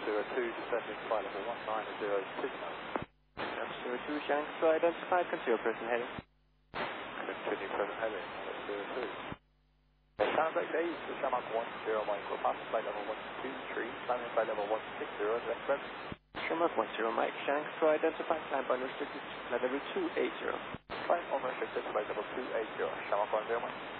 descending flight level 1902 now. 02 Shanks, so identified, conceal present heading. Continue present heading, 02. Sound break days, Shamrock 10 Mike, we're passing flight level 123, landing flight level 160, direct web. Shamrock 10 Mike, Shanks, so identified, climb unrestricted, level 280. Climb unrestricted, flight level 280, Shamrock 10 Mike.